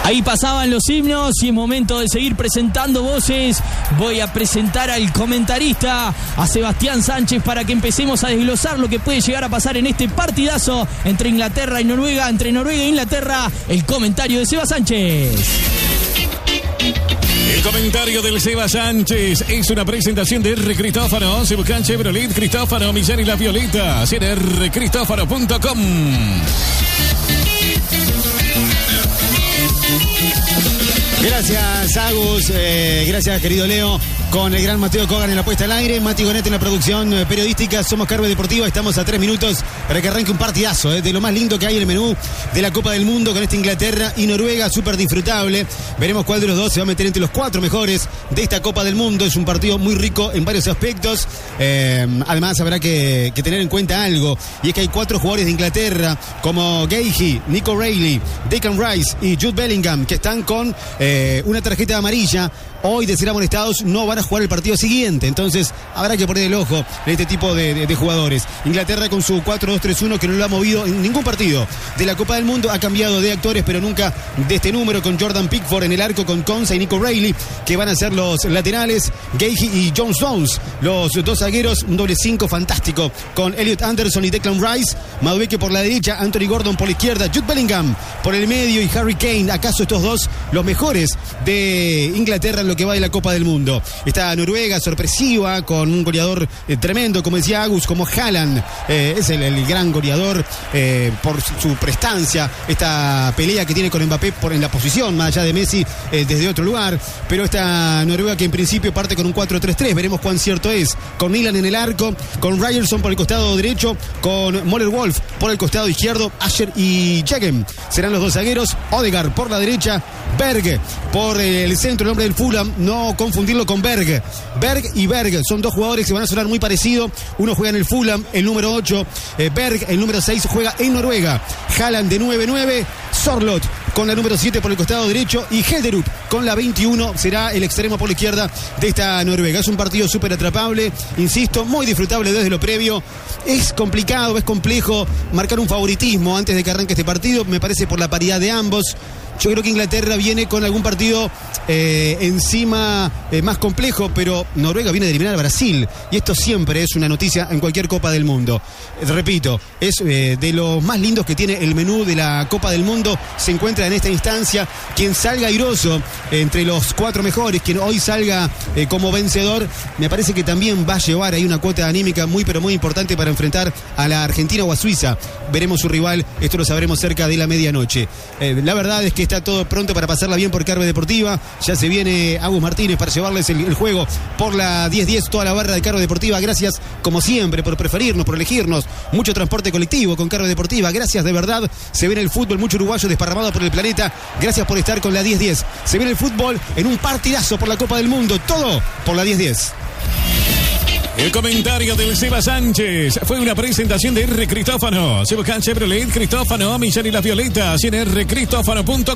Ahí pasaban los himnos y es momento de seguir presentando voces. Voy a presentar al comentarista, a Sebastián Sánchez, para que empecemos a desglosar lo que puede llegar a pasar en este partidazo entre Inglaterra y Noruega, entre Noruega e Inglaterra. El comentario de Seba Sánchez. El comentario del Seba Sánchez es una presentación de R. Cristófano. Se buscan Chevrolet Cristófano, Millán y La Violeta. rcristófano.com. Gracias, Agus. Gracias, querido Leo. Con el gran Mateo Kogan en la puesta al aire, Mati Gonet en la producción periodística. Somos Carve Deportiva. Estamos a 3 minutos para que arranque un partidazo de lo más lindo que hay en el menú de la Copa del Mundo, con esta Inglaterra y Noruega, súper disfrutable. Veremos cuál de los dos se va a meter entre los 4 mejores de esta Copa del Mundo. Es un partido muy rico en varios aspectos. Además, habrá que tener en cuenta algo, y es que hay 4 jugadores de Inglaterra, como Gahey, Nico Reilly, Declan Rice y Jude Bellingham, que están con una tarjeta amarilla. Hoy, de ser amonestados, no van a jugar el partido siguiente. Entonces habrá que poner el ojo en este tipo de jugadores. Inglaterra, con su 4-2-3-1, que no lo ha movido en ningún partido de la Copa del Mundo, ha cambiado de actores, pero nunca de este número, con Jordan Pickford en el arco, con Konsa y Nico Reilly, que van a ser los laterales. Gahey y John Stones, los dos zagueros, un doble 5 fantástico, con Elliot Anderson y Declan Rice. Madueke por la derecha, Anthony Gordon por la izquierda, Jude Bellingham por el medio y Harry Kane. ¿Acaso estos dos los mejores de Inglaterra en lo que va de la Copa del Mundo? Está Noruega, sorpresiva, con un goleador tremendo, como decía Agus, como Haaland. Es el gran goleador por su prestancia. Esta pelea que tiene con Mbappé en la posición, más allá de Messi, desde otro lugar. Pero esta Noruega, que en principio parte con un 4-3-3, veremos cuán cierto es. Con Milan en el arco, con Ryerson por el costado derecho, con Moller-Wolf por el costado izquierdo, Asher y Jegem serán los dos zagueros. Odegaard por la derecha, Berg por el centro, el nombre del Fulham, no confundirlo con Berg. Berg y Berg son dos jugadores que van a sonar muy parecido. Uno juega en el Fulham, el número 8. Berg, el número 6, juega en Noruega. Haaland de 9-9. Sorloth con la número 7 por el costado derecho, y Helderup con la 21 será el extremo por la izquierda de esta Noruega. Es un partido súper atrapable, insisto, muy disfrutable desde lo previo. Es complicado, es complejo marcar un favoritismo antes de que arranque este partido, me parece, por la paridad de ambos. Yo creo que Inglaterra viene con algún partido encima más complejo, pero Noruega viene de eliminar a Brasil, y esto siempre es una noticia en cualquier Copa del Mundo. Repito, es de los más lindos que tiene el menú de la Copa del Mundo. Se encuentra en esta instancia quien salga airoso entre los 4 mejores, quien hoy salga como vencedor, me parece que también va a llevar ahí una cuota anímica muy pero muy importante para enfrentar a la Argentina o a Suiza. Veremos su rival, esto lo sabremos cerca de la medianoche. La verdad es que está todo pronto para pasarla bien por Carve Deportiva. Ya se viene Agus Martínez para llevarles el juego por la 10-10, toda la barra de Carve Deportiva. Gracias, como siempre, por preferirnos, por elegirnos. Mucho transporte colectivo con Carve Deportiva. Gracias, de verdad. Se viene el fútbol, mucho uruguayo desparramado por el planeta. Gracias por estar con la 10-10. Se viene el fútbol en un partidazo por la Copa del Mundo. Todo por la 10-10. El comentario del Seba Sánchez fue una presentación de R. Cristófano. Se buscan Chevrolet Cristófano, Millán y La Violeta. rcristófano.com.